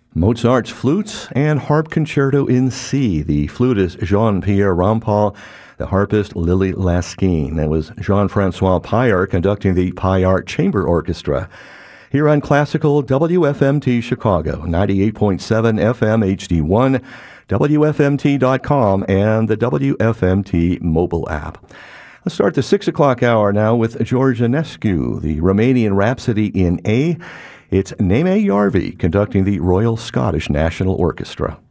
Mozart's Flute and Harp Concerto in C. The flutist Jean-Pierre Rampal, the harpist Lily Laskin. That was Jean-Francois Payart conducting the Payart Chamber Orchestra. Here on Classical WFMT Chicago, 98.7 FM HD1, WFMT.com, and the WFMT mobile app. Let's start the 6 o'clock hour now with George Enescu, the Romanian Rhapsody in A. It's Neme Yarvi conducting the Royal Scottish National Orchestra.